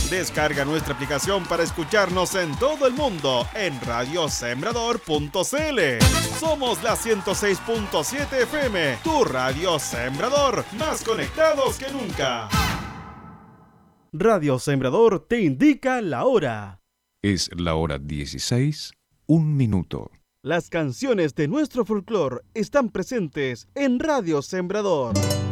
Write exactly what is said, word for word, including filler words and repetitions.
Descarga nuestra aplicación para escucharnos en todo el mundo en radio sembrador punto c l. Somos la ciento seis punto siete F M, tu radio Sembrador, más conectados que nunca. Radio Sembrador te indica la hora. Es la hora dieciséis, un minuto. Las canciones de nuestro folclore están presentes en Radio Sembrador.